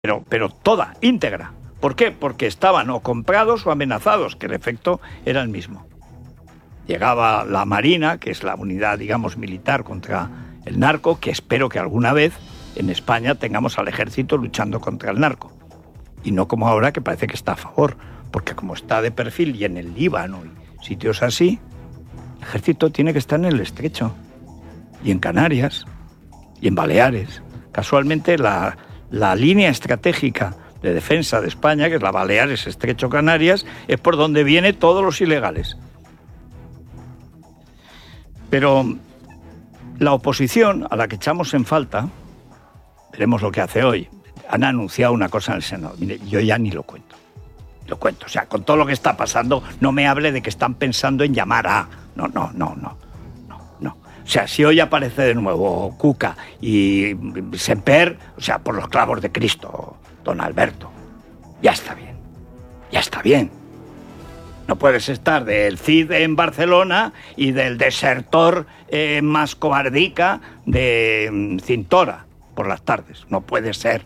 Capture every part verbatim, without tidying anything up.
pero, pero toda, íntegra. ¿Por qué? Porque estaban o comprados o amenazados, que el efecto era el mismo. Llegaba la Marina, que es la unidad, digamos, militar contra el narco, que espero que alguna vez en España tengamos al ejército luchando contra el narco. Y no como ahora, que parece que está a favor, porque como está de perfil y en el Líbano y sitios así, el ejército tiene que estar en el Estrecho, y en Canarias, y en Baleares. Casualmente la, la línea estratégica de defensa de España, que es la Baleares, Estrecho, Canarias, es por donde vienen todos los ilegales. Pero la oposición, a la que echamos en falta, veremos lo que hace hoy. Han anunciado una cosa en el Senado. Mire, yo ya ni lo cuento. Lo cuento. O sea, con todo lo que está pasando, no me hable de que están pensando en llamar a... No, no, no, no. No, no. O sea, si hoy aparece de nuevo Cuca y Semper, o sea, por los clavos de Cristo, don Alberto, ya está bien. Ya está bien. No puedes estar del Cid en Barcelona y del desertor eh, más cobardica de mm, Cintora por las tardes. No puede ser.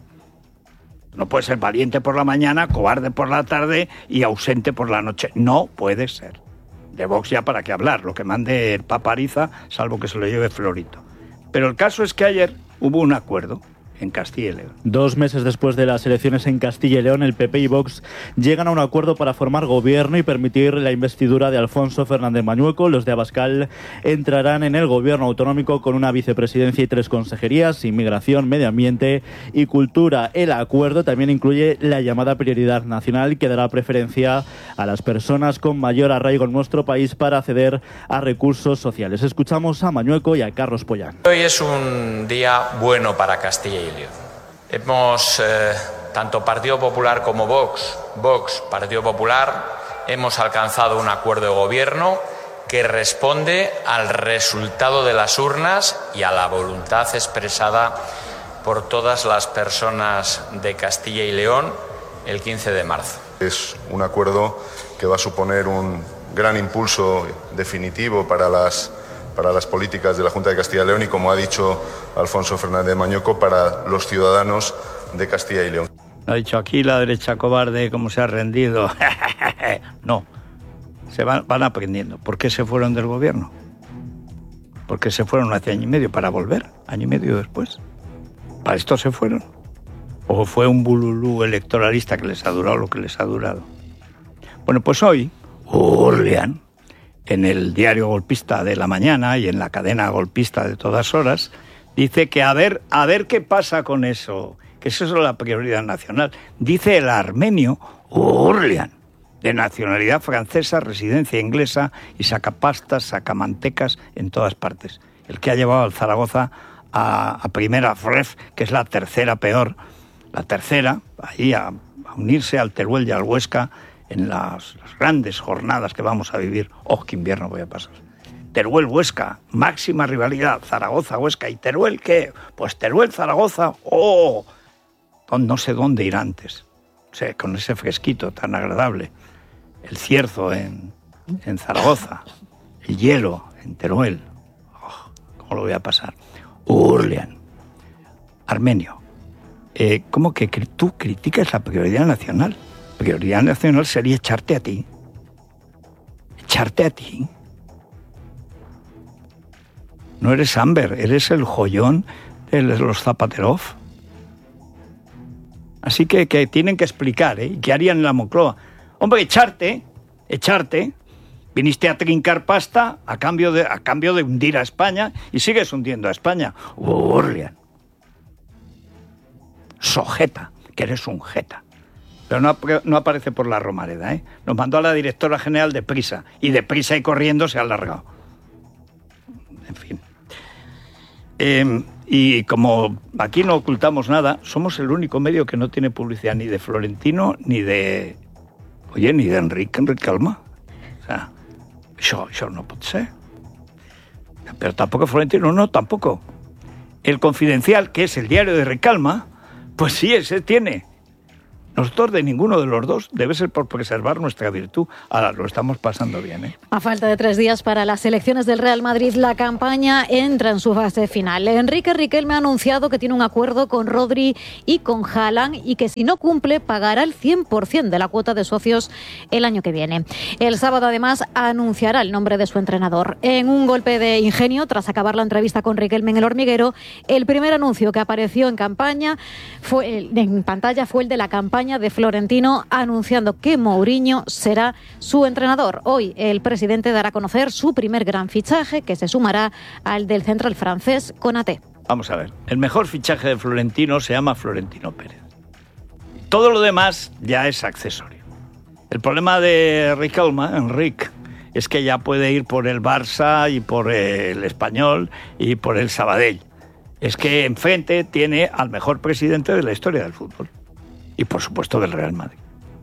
No puede ser valiente por la mañana, cobarde por la tarde y ausente por la noche. No puede ser. De Vox ya para qué hablar, lo que mande el Papa Ariza, salvo que se lo lleve Florito. Pero el caso es que ayer hubo un acuerdo en Castilla y León. Dos meses después de las elecciones en Castilla y León, el P P y Vox llegan a un acuerdo para formar gobierno y permitir la investidura de Alfonso Fernández Mañueco. Los de Abascal entrarán en el gobierno autonómico con una vicepresidencia y tres consejerías: inmigración, medio ambiente y cultura. El acuerdo también incluye la llamada prioridad nacional, que dará preferencia a las personas con mayor arraigo en nuestro país para acceder a recursos sociales. Escuchamos a Mañueco y a Carlos Pollán. Hoy es un día bueno para Castilla y León. Hemos, eh, tanto Partido Popular como Vox, Vox, Partido Popular, hemos alcanzado un acuerdo de gobierno que responde al resultado de las urnas y a la voluntad expresada por todas las personas de Castilla y León el quince de marzo. Es un acuerdo que va a suponer un gran impulso definitivo para las para las políticas de la Junta de Castilla y León y, como ha dicho Alfonso Fernández Mañueco, para los ciudadanos de Castilla y León. Ha dicho aquí la derecha cobarde, cómo se ha rendido. No, se van, van aprendiendo. ¿Por qué se fueron del gobierno? ¿Por qué se fueron hace año y medio? ¿Para volver? ¿Año y medio después? ¿Para esto se fueron? ¿O fue un bululú electoralista que les ha durado lo que les ha durado? Bueno, pues hoy, Orleán, en el diario golpista de la mañana y en la cadena golpista de todas horas, dice que a ver, a ver qué pasa con eso, que eso es la prioridad nacional. Dice el armenio Orleán, de nacionalidad francesa, residencia inglesa y sacapastas, sacamantecas en todas partes. El que ha llevado al Zaragoza a, a primera ref, que es la tercera peor, la tercera, ahí a, a unirse al Teruel y al Huesca, en las, las grandes jornadas que vamos a vivir. ¡Oh, qué invierno voy a pasar! Teruel-Huesca, máxima rivalidad, Zaragoza-Huesca. ¿Y Teruel qué? Pues Teruel-Zaragoza, ¡oh! No sé dónde ir antes. O sea, con ese fresquito tan agradable. El cierzo en, en Zaragoza, el hielo en Teruel. ¡Oh, cómo lo voy a pasar! Orleán, armenio. Eh, ¿Cómo que tú criticas la prioridad nacional? Prioridad nacional sería echarte a ti. Echarte a ti. No eres Amber, eres el joyón de los Zapaterov. Así que, que tienen que explicar, ¿eh? ¿Qué harían en la Moncloa? Hombre, echarte, echarte. Viniste a trincar pasta a cambio de, a cambio de hundir a España y sigues hundiendo a España. Orleán. Sojeta, que eres un jeta. Pero no, no aparece por la Romareda, ¿eh? Nos mandó a la directora general de prisa, y de prisa y corriendo se ha alargado. En fin. Eh, y como aquí no ocultamos nada, somos el único medio que no tiene publicidad ni de Florentino, ni de... Oye, ni de Enrique, Enrique Calma. O sea, eso, eso no puede ser. Pero tampoco Florentino, no, tampoco. El Confidencial, que es el diario de Enrique Calma, pues sí, ese tiene... Nosotros de ninguno de los dos, debe ser por preservar nuestra virtud. Ahora lo estamos pasando bien, ¿eh? A falta de tres días para las elecciones del Real Madrid, la campaña entra en su fase final. Enrique Riquelme ha anunciado que tiene un acuerdo con Rodri y con Haaland y que si no cumple pagará el cien por ciento de la cuota de socios el año que viene. El sábado además anunciará el nombre de su entrenador. En un golpe de ingenio, tras acabar la entrevista con Riquelme en El Hormiguero, el primer anuncio que apareció en campaña fue en pantalla fue el de la campaña de Florentino anunciando que Mourinho será su entrenador. Hoy el presidente dará a conocer su primer gran fichaje, que se sumará al del central francés Konaté. Vamos a ver, el mejor fichaje de Florentino se llama Florentino Pérez. Todo lo demás ya es accesorio. El problema de Riquelme, Enrique, es que ya puede ir por el Barça y por el Español y por el Sabadell. Es que enfrente tiene al mejor presidente de la historia del fútbol. Y por supuesto del Real Madrid.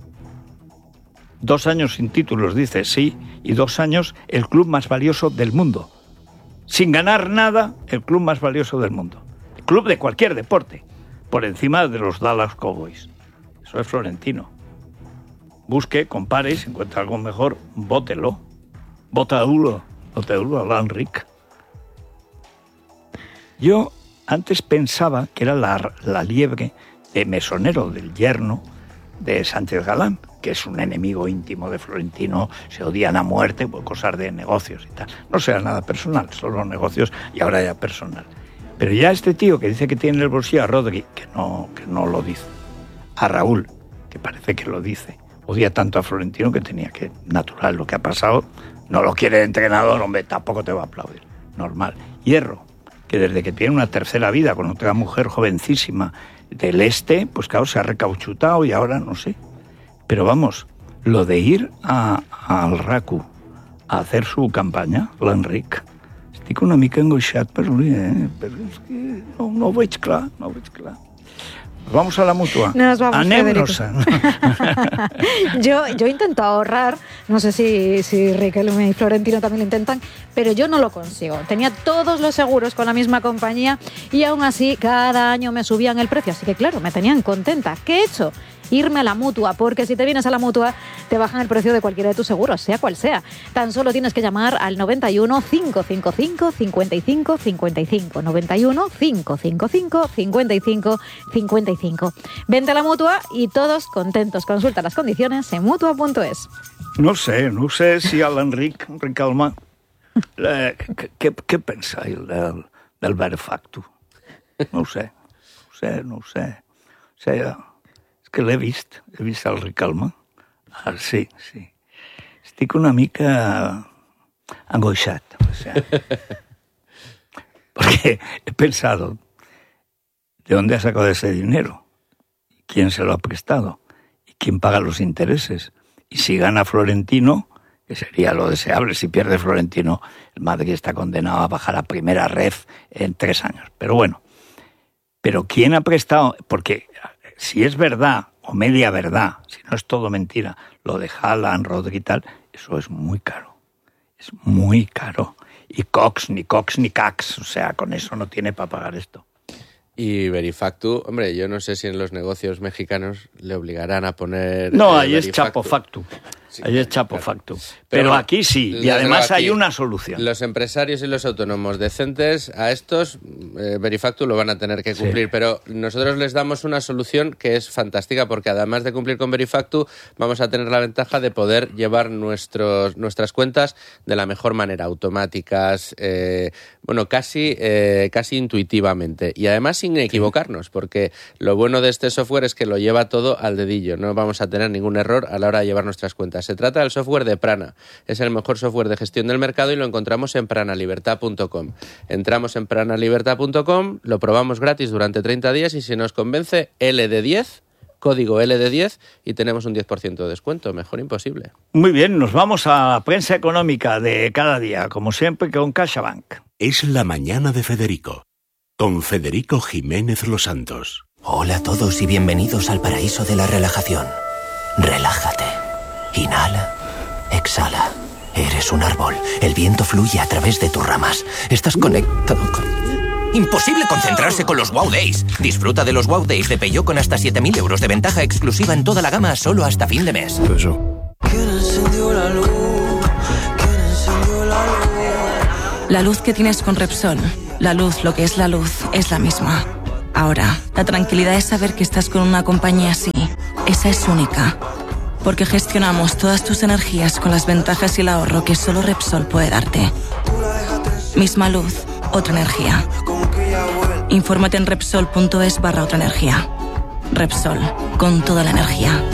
Dos años sin títulos, dice, sí, y dos años el club más valioso del mundo. Sin ganar nada, el club más valioso del mundo. El club de cualquier deporte, por encima de los Dallas Cowboys. Eso es Florentino. Busque, compare y si encuentra algo mejor, bótelo. Bótalo, bótalo a Enrique. Yo antes pensaba que era la, la liebre de Mesonero, del yerno de Sánchez Galán, que es un enemigo íntimo de Florentino, se odian a muerte por cosas de negocios y tal. No sea nada personal, solo negocios y ahora ya personal. Pero ya este tío que dice que tiene en el bolsillo a Rodri, que no, que no lo dice, a Raúl, que parece que lo dice, odia tanto a Florentino que tenía que, natural, lo que ha pasado, no lo quiere el entrenador, hombre, tampoco te va a aplaudir, normal. Hierro, que desde que tiene una tercera vida con otra mujer jovencísima del este, pues claro, se ha recauchutado y ahora no sé. Pero vamos, lo de ir a, a al RACU a hacer su campanya, l'Enric, estic una mica angoixat per lui, eh? Però és que no, no ho veig clar, no ho veig clar. Vamos a la mutua. Nos vamos, Anémonos. yo, yo intento ahorrar, no sé si, si Riquelme y Florentino también lo intentan, pero yo no lo consigo. Tenía todos los seguros con la misma compañía y aún así cada año me subían el precio, así que claro, me tenían contenta. ¿Qué he hecho? Irme a la Mutua, porque si te vienes a la Mutua te bajan el precio de cualquiera de tus seguros, sea cual sea. Tan solo tienes que llamar al noventa y uno, cinco cinco cinco, cincuenta y cinco cincuenta y cinco, noventa y uno, cinco cinco cinco, cincuenta y cinco cincuenta y cinco. Vente a la Mutua y todos contentos. Consulta las condiciones en mutua punto es. No sé, no sé si a l'Enric Riquelme eh, què, què pensa ell del, del Verfactu? No ho sé, no ho sé, no ho sé. O sea, que l'he vist, he vist el Riquelme. Ah, sí, sí. Estic una mica angoixat. O sea, porque he pensado, ¿de dónde ha sacado ese dinero? ¿Quién se lo ha prestado? ¿Y quién paga los intereses? Y si gana Florentino, que sería lo deseable, si pierde Florentino, el Madrid está condenado a bajar a primera ref en tres años. Pero bueno, ¿pero quién ha prestado? Porque si es verdad, o media verdad, si no es todo mentira, lo de Haaland, Rodri y tal, eso es muy caro. Es muy caro. Y Cox, ni Cox, ni Cax, o sea, con eso no tiene para pagar esto. Y Verifactu, hombre, yo no sé si en los negocios mexicanos le obligarán a poner... No, eh, ahí es Chapo Factu. Sí, ahí es Chapo claro. Factu. Pero, Pero aquí sí, y además aquí hay una solución. Los empresarios y los autónomos decentes, a estos, eh, Verifactu lo van a tener que cumplir, sí. Pero nosotros les damos una solución que es fantástica, porque además de cumplir con Verifactu, vamos a tener la ventaja de poder llevar nuestros, nuestras cuentas de la mejor manera, automáticas, eh, bueno, casi, eh, casi intuitivamente. Y además sin equivocarnos, porque lo bueno de este software es que lo lleva todo al dedillo, no vamos a tener ningún error a la hora de llevar nuestras cuentas. Se trata del software de Prana. Es el mejor software de gestión del mercado y lo encontramos en pranalibertad punto com. Entramos en pranalibertad punto com, lo probamos gratis durante treinta días y si nos convence, L D diez, código L D diez y tenemos un diez por ciento de descuento. Mejor imposible. Muy bien, nos vamos a la prensa económica de cada día, como siempre con CaixaBank. Es la mañana de Federico, con Federico Jiménez Los Santos. Hola a todos y bienvenidos al paraíso de la relajación. Relájate. Inhala, exhala. Eres un árbol. El viento fluye a través de tus ramas. Estás conectado con... Imposible concentrarse con los Wow Days. Disfruta de los Wow Days de Peugeot con hasta siete mil euros de ventaja exclusiva en toda la gama solo hasta fin de mes. Peugeot. La luz que tienes con Repsol, la luz, lo que es la luz, es la misma. Ahora, la tranquilidad es saber que estás con una compañía así. Esa es única. Porque gestionamos todas tus energías con las ventajas y el ahorro que solo Repsol puede darte. Misma luz, otra energía. Infórmate en Repsol.es barra otra energía. Repsol, con toda la energía.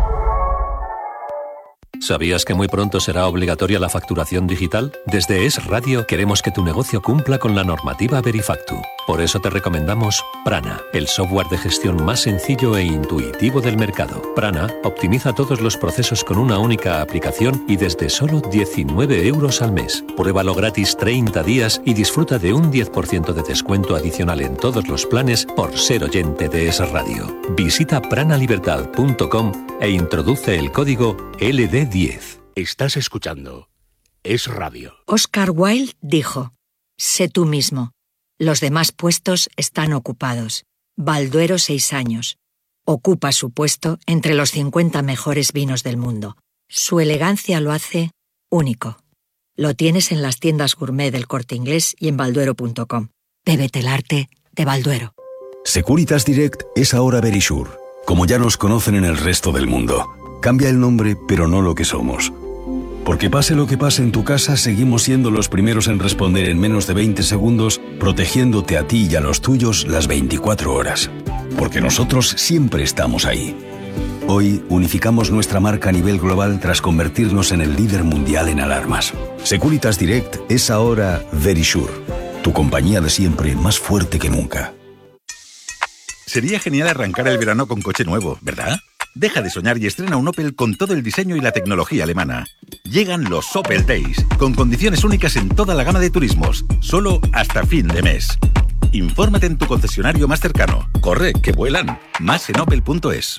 ¿Sabías que muy pronto será obligatoria la facturación digital? Desde Es Radio queremos que tu negocio cumpla con la normativa Verifactu. Por eso te recomendamos Prana, el software de gestión más sencillo e intuitivo del mercado. Prana optimiza todos los procesos con una única aplicación y desde solo diecinueve euros al mes. Pruébalo gratis treinta días y disfruta de un diez por ciento de descuento adicional en todos los planes por ser oyente de Es Radio. Visita pranalibertad punto com e introduce el código L D diez. Estás escuchando Es Radio. Oscar Wilde dijo: sé tú mismo. Los demás puestos están ocupados. Balduero seis años. Ocupa su puesto entre los cincuenta mejores vinos del mundo. Su elegancia lo hace único. Lo tienes en las tiendas gourmet del Corte Inglés y en balduero punto com. Bébete el arte de Balduero. Securitas Direct es ahora Verisure, como ya nos conocen en el resto del mundo. Cambia el nombre, pero no lo que somos. Porque pase lo que pase en tu casa, seguimos siendo los primeros en responder en menos de veinte segundos, protegiéndote a ti y a los tuyos las veinticuatro horas. Porque nosotros siempre estamos ahí. Hoy unificamos nuestra marca a nivel global tras convertirnos en el líder mundial en alarmas. Securitas Direct es ahora Verisure, tu compañía de siempre más fuerte que nunca. Sería genial arrancar el verano con coche nuevo, ¿verdad? Deja de soñar y estrena un Opel con todo el diseño y la tecnología alemana. Llegan los Opel Days, con condiciones únicas en toda la gama de turismos, solo hasta fin de mes. Infórmate en tu concesionario más cercano. Corre, que vuelan. Más en opel punto es.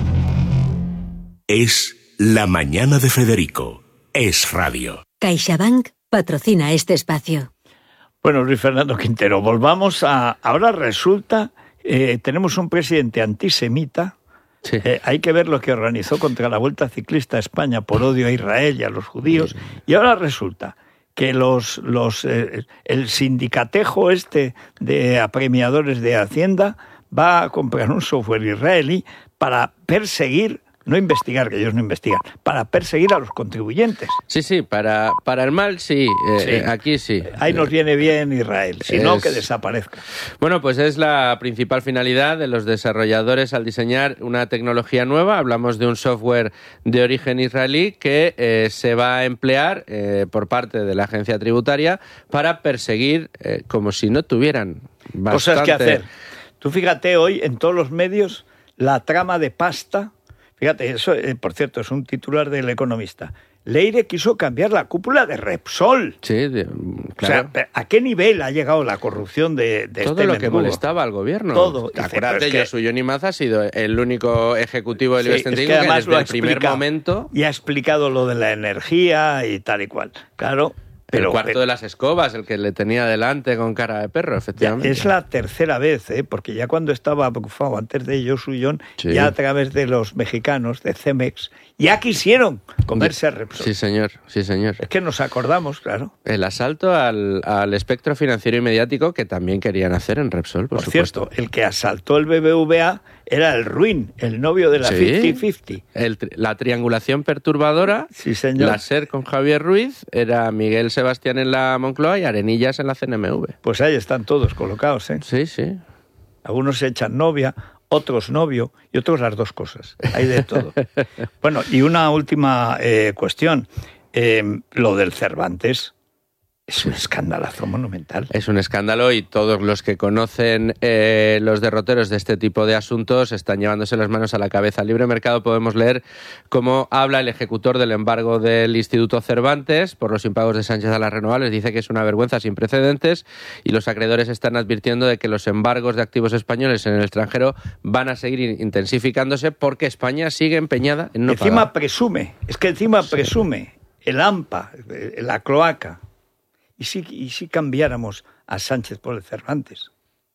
Es La Mañana de Federico. Es Radio. CaixaBank patrocina este espacio. Bueno, Luis Fernando Quintero, volvamos a... Ahora resulta, eh, tenemos un presidente antisemita. Sí. Eh, hay que ver lo que organizó contra la Vuelta Ciclista a España por odio a Israel y a los judíos. Sí. Y ahora resulta que los, los eh, el sindicatejo este de apremiadores de Hacienda va a comprar un software israelí para perseguir, no investigar, que ellos no investigan, para perseguir a los contribuyentes. Sí, sí, para, para el mal sí, eh, sí. Eh, aquí sí. Ahí nos viene bien Israel, si es... no, que desaparezca. Bueno, pues es la principal finalidad de los desarrolladores al diseñar una tecnología nueva. Hablamos de un software de origen israelí que eh, se va a emplear eh, por parte de la agencia tributaria para perseguir, eh, como si no tuvieran bastante... cosas que hacer. Tú fíjate hoy en todos los medios la trama de pasta. Fíjate, eso, eh, por cierto, es un titular del Economista. Leire quiso cambiar la cúpula de Repsol. Sí, de, claro. O sea, ¿a qué nivel ha llegado la corrupción de, de todo este lo mendigo? Que molestaba al gobierno. Todo. Acuérdate, que... Josu Jon Imaz ha sido el único ejecutivo del I B E X treinta y cinco sí, que, que desde el primer momento... Y ha explicado lo de la energía y tal y cual. Claro. Pero, el cuarto pero, de las escobas, el que le tenía delante con cara de perro, efectivamente. Es la tercera vez, ¿eh? Porque ya cuando estaba preocupado antes de Josu Jon, sí. ya a través de los mexicanos, de Cemex, ya quisieron comerse a Repsol. Sí, señor, sí, señor. Es que nos acordamos, claro. El asalto al, al espectro financiero y mediático que también querían hacer en Repsol, por, por supuesto. Cierto, el que asaltó el B B V A era el Ruin, el novio de la sí, cincuenta cincuenta. La triangulación perturbadora, sí, señor. La SER con Javier Ruiz, era Miguel Sebastián en la Moncloa y Arenillas en la C N M V. Pues ahí están todos colocados, ¿eh? Sí, sí. Algunos se echan novia, otros novio y otros las dos cosas. Hay de todo. Bueno, y una última eh, cuestión. Eh, lo del Cervantes. Es un escandalazo monumental. Es un escándalo y todos los que conocen eh, los derroteros de este tipo de asuntos están llevándose las manos a la cabeza. En Libre Mercado podemos leer cómo habla el ejecutor del embargo del Instituto Cervantes por los impagos de Sánchez a las renovables. Dice que es una vergüenza sin precedentes y los acreedores están advirtiendo de que los embargos de activos españoles en el extranjero van a seguir intensificándose porque España sigue empeñada en no encima pagar. presume, es que encima sí. presume el AMPA, la cloaca. ¿Y si, ¿Y si cambiáramos a Sánchez por el Cervantes?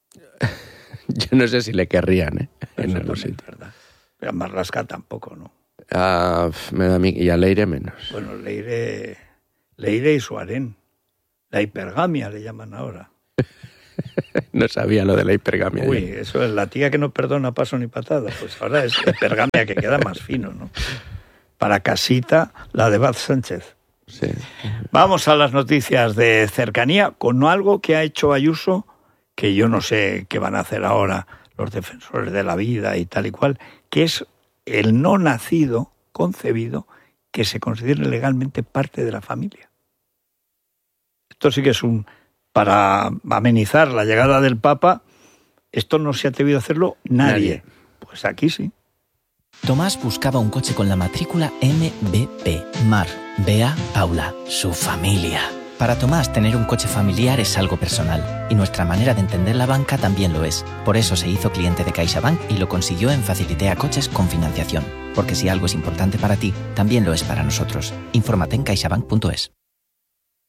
Yo no sé si le querrían, ¿eh? En Eso algún también sitio. es verdad. Pero a Marlaska tampoco, ¿no? Ah, me da a mí, y a Leire menos. Bueno, Leire, Leire y Suarén. La hipergamia le llaman ahora. No sabía lo de la hipergamia. Uy, eso es la tía que no perdona paso ni patada. Pues ahora es hipergamia, que queda más fino, ¿no? Para casita, la de Baz Sánchez. Sí. Vamos a las noticias de cercanía con algo que ha hecho Ayuso, que yo no sé qué van a hacer ahora los defensores de la vida y tal y cual, que es el no nacido concebido que se considere legalmente parte de la familia. Esto sí que es un... Para amenizar la llegada del Papa, esto no se ha atrevido a hacerlo nadie. nadie. Pues aquí sí. Tomás buscaba un coche con la matrícula M B P. Mar, Bea, Paula, su familia. Para Tomás, tener un coche familiar es algo personal. Y nuestra manera de entender la banca también lo es. Por eso se hizo cliente de CaixaBank y lo consiguió en Facilitea Coches con financiación. Porque si algo es importante para ti, también lo es para nosotros. Infórmate en caixabank punto es.